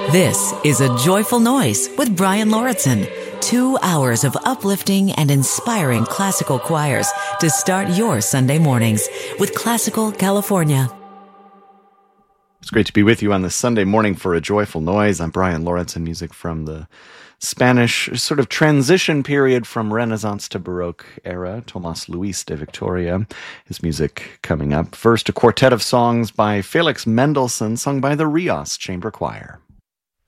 This is A Joyful Noise with Brian Lauritsen. 2 hours of uplifting and inspiring classical choirs to start your Sunday mornings with Classical California. It's great to be with you on this Sunday morning for A Joyful Noise. I'm Brian Lauritsen, music from the Spanish sort of transition period from Renaissance to Baroque era, Tomás Luis de Victoria. His music coming up. First, a quartet of songs by Felix Mendelssohn, sung by the Rios Chamber Choir.